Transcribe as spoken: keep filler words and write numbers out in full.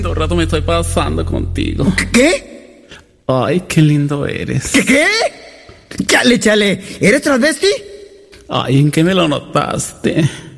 Todo rato me estoy pasando contigo. ¿Qué? Ay, qué lindo eres. ¿Qué qué? Chale, chale. ¿Eres travesti? Ay, ¿en qué me lo notaste?